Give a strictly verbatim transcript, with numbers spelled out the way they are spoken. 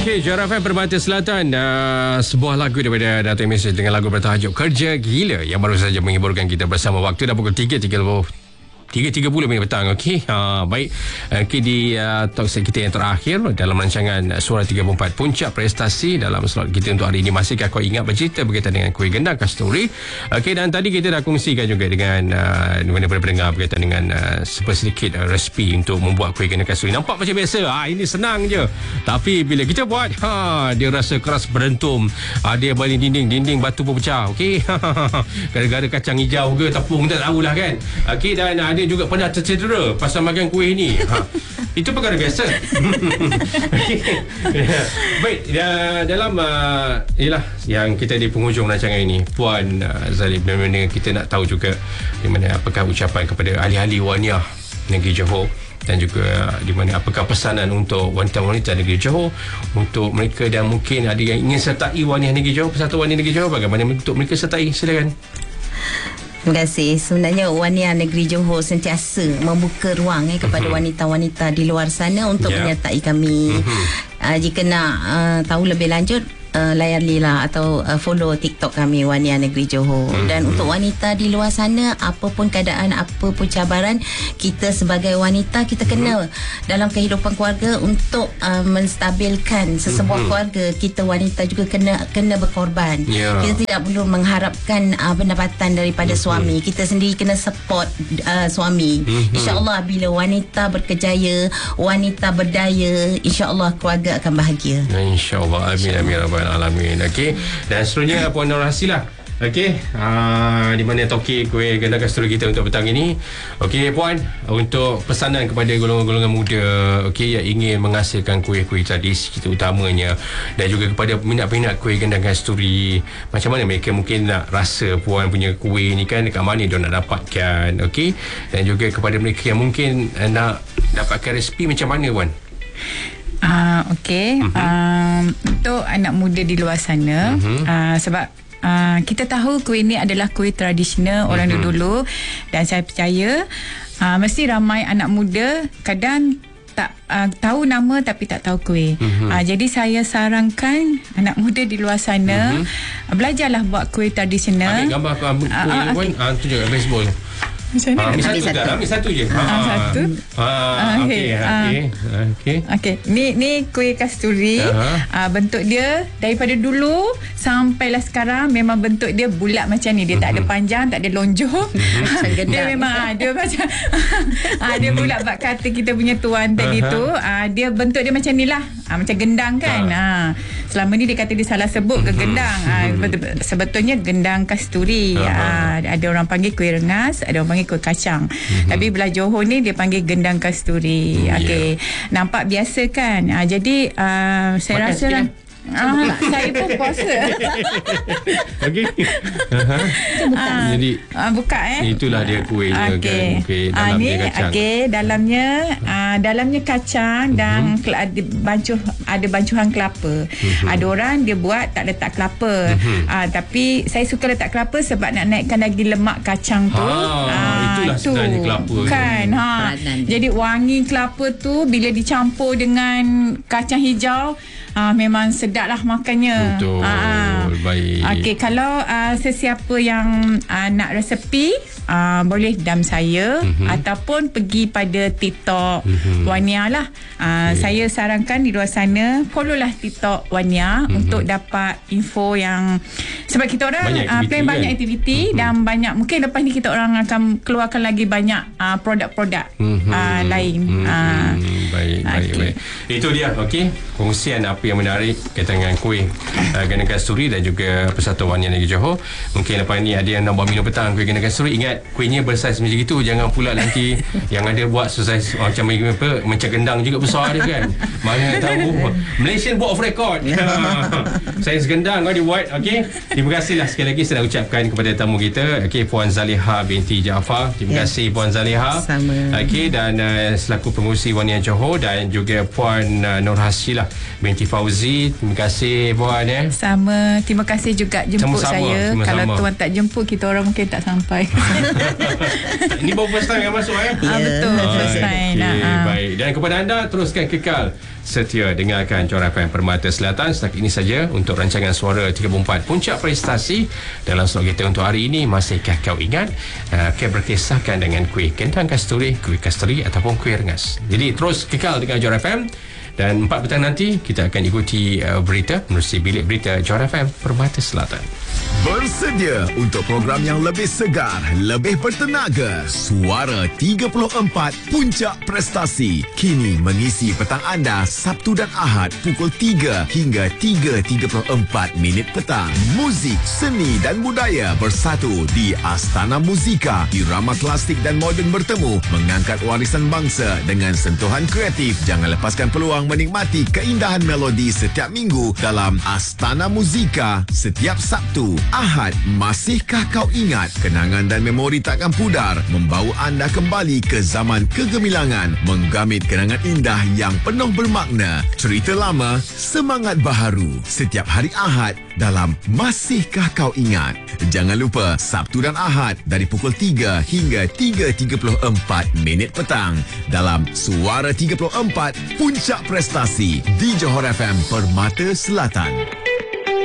Okey, Jara F M Permata Selatan, uh, sebuah lagu daripada Dato' Emis dengan lagu bertajuk Kerja Gila yang baru saja menghiburkan kita bersama. Waktu dah pukul tiga tiga puluh tiga tiga puluh minit petang. Okey, ha, baik. Okey, di uh, talk set kita yang terakhir dalam rancangan Suara tiga puluh empat, puncak prestasi dalam slot kita untuk hari ini. Masihkah kau ingat bercerita berkaitan dengan kuih gendang kasturi? Okey, dan tadi kita dah kongsikan juga dengan uh, mana pendengar berkaitan dengan uh, sedikit uh, resipi untuk membuat kuih gendang kasturi. Nampak macam biasa, ha, ini senang je. Tapi bila kita buat, ha, dia rasa keras berentum. Ha, dia baling dinding, dinding batu pun pecah. Okey, gara-gara kacang hijau ke tepung, tak tahulah kan. Okey, dan ada juga pernah tercedera pasal makan kuih ni. Ha, itu perkara biasa. Okay. Baik, dalam uh, ialah yang kita di penghujung rancangan ini, Puan uh, Zali, benar-benar kita nak tahu juga di mana apakah ucapan kepada ahli-ahli wanita negeri Johor, dan juga di mana apakah pesanan untuk wanita-wanita negeri Johor, untuk mereka dan mungkin ada yang ingin sertai wanita negeri Johor, persatuan wanita negeri Johor, bagaimana untuk mereka sertai? Silakan. Terima kasih. Sebenarnya Wanita Negeri Johor sentiasa membuka ruang eh, kepada uh-huh. wanita-wanita di luar sana untuk yeah. menyertai kami. Uh-huh. Uh, jika nak uh, tahu lebih lanjut, Uh, layarilah atau uh, follow TikTok kami Wanita Negeri Johor. Mm-hmm. Dan untuk wanita di luar sana, apapun keadaan, apa pun cabaran, kita sebagai wanita kita kena mm-hmm. dalam kehidupan keluarga untuk uh, menstabilkan sesebuah mm-hmm. keluarga, kita wanita juga kena kena berkorban. Yeah. Kita tidak perlu mengharapkan uh, pendapatan daripada mm-hmm. suami. Kita sendiri kena support uh, suami. Mm-hmm. InsyaAllah bila wanita berkejaya, wanita berdaya, InsyaAllah keluarga akan bahagia. InsyaAllah. Amin, amin, amin. Alamin. Okey, dan seterusnya Puan Nur Hasilah. Okey, uh, di mana toki kuih gendang kasturi kita untuk petang ini. Okey Puan, untuk pesanan kepada golongan-golongan muda, okey, yang ingin menghasilkan kuih-kuih tradisi kita utamanya, dan juga kepada peminat-peminat kuih gendang kasturi, macam mana mereka mungkin nak rasa Puan punya kuih ni kan, dekat mana dia nak dapatkan? Okey, dan juga kepada mereka yang mungkin uh, nak dapatkan resipi macam mana, Puan? Uh, Okey, uh-huh. uh, untuk anak muda di luar sana, uh-huh. uh, sebab uh, kita tahu kuih ni adalah kuih tradisional orang uh-huh. dulu, dan saya percaya uh, mesti ramai anak muda kadang tak uh, tahu nama tapi tak tahu kuih. Uh-huh. Uh, jadi saya sarankan anak muda di luar sana, uh-huh. belajarlah buat kuih tradisional. Ambil gambar kuih uh, uh, Puan, ah, tunjuk kat baseball. Macam mana? Ambil satu dah, ambil satu je. Ha, ha, satu. Ha, okey, okey. Okey. Okey, ni ni kuih kasturi. Uh-huh. Uh, bentuk dia daripada dulu sampailah sekarang memang bentuk dia bulat macam ni. Dia uh-huh. tak ada panjang, tak ada lonjong. Uh-huh. Dia memang dia macam ah dia bulat bak kata kita punya tuan tadi uh-huh. tu. Ah dia bentuk dia macam nilah. Ah macam gendang kan. Ah uh. selama ni dia kata dia salah sebut ke uh-huh. gendang. Ah sebetulnya gendang kasturi. Uh-huh. Ah ada orang panggil kuih rengas, ada orang panggil kuih kacang. Mm-hmm. Tapi belah Johor ni dia panggil gendang kasturi. Mm, okey. Yeah. Nampak biasa kan? Uh, jadi uh, saya Makan rasa lah, Ah, saya pun puasa. Okey. Uh, Jadi uh, buka eh. Itulah dia kuihnya okay. kan. Okey, dalam uh, ni, kacang. Okey, dalamnya uh, dalamnya kacang uh-huh. dan ada bancuh ada bancuhan kelapa. Uh-huh. Ada orang dia buat tak letak kelapa. Uh-huh. Uh, tapi saya suka letak kelapa sebab nak naikkan lagi lemak kacang tu. Ha, uh, itulah tu. Sebenarnya kelapa kan. Ha. Jadi wangi kelapa tu bila dicampur dengan kacang hijau, uh, memang sedap sedaplah makannya. Betul. Uh, baik. Okey, kalau uh, sesiapa yang uh, nak resepi, uh, boleh D M saya uh-huh. ataupun pergi pada TikTok uh-huh. Wania lah. Uh, okay. Saya sarankan di luar sana follow lah TikTok Wania uh-huh. untuk dapat info yang, sebab kita orang banyak uh, plan kan? banyak aktiviti uh-huh. dan banyak, mungkin lepas ni kita orang akan keluarkan lagi banyak uh, produk-produk uh-huh. uh, lain. Uh-huh. Uh, baik, baik, okay. baik. Itu dia, okey. Kongsian apa yang menarik dengan kuih uh, gendang kasturi dan juga Persatuan Wanita Negeri Johor. Mungkin lepas ni ada yang nak buat minum petang kuih gendang kasturi, ingat kuihnya bersaiz macam itu. Jangan pula nanti yang ada buat saiz uh, macam apa, macam gendang juga besar dia kan. Mana tahu Malaysian Book of Record saiz gendang kau dibuat. Okey, terima kasihlah sekali lagi saya nak ucapkan kepada tamu kita, okey, Puan Zaliha binti Jaafar. Terima ya. kasih Puan Zaliha. Sama. Okey, dan uh, selaku pengurusi Wanita Johor Johor, dan juga Puan uh, Nur Hasilah binti Fauzi. Terima kasih Puan ya. Sama, terima kasih juga jemput Sama-sama, saya. sama-sama. Kalau tuan tak jemput, kita orang mungkin tak sampai. Ini baru first time yang masuk ya. Ah, betul, first time. Okay, Ah. baik. Dan kepada anda, teruskan kekal setia dengarkan Johor F M Permata Selatan. Setakat ini saja untuk rancangan Suara tiga puluh empat Puncak Prestasi. Dalam slot kita untuk hari ini, masihkah kau ingat, uh, akan berkisahkan dengan kuih kentang kasturi, kuih kasturi ataupun kuih rengas. Jadi terus kekal dengan Johor F M. Dan empat petang nanti kita akan ikuti uh, berita menerusi bilik berita Johor F M Permata Selatan. Bersedia untuk program yang lebih segar, lebih bertenaga. Suara tiga puluh empat Puncak Prestasi kini mengisi petang anda Sabtu dan Ahad pukul tiga hingga tiga tiga puluh empat minit petang. Muzik, seni dan budaya bersatu di Astana Muzika. Irama klasik dan moden bertemu, mengangkat warisan bangsa dengan sentuhan kreatif. Jangan lepaskan peluang menikmati keindahan melodi setiap minggu dalam Astana Muzika setiap Sabtu. Ahad, masihkah kau ingat? Kenangan dan memori takkan pudar, membawa anda kembali ke zaman kegemilangan, menggamit kenangan indah yang penuh bermakna. Cerita lama, semangat baharu. Setiap hari Ahad dalam Masihkah Kau Ingat. Jangan lupa, Sabtu dan Ahad dari pukul tiga hingga tiga tiga puluh empat minit petang dalam Suara tiga puluh empat Puncak Prestasi di Johor F M Permata Selatan.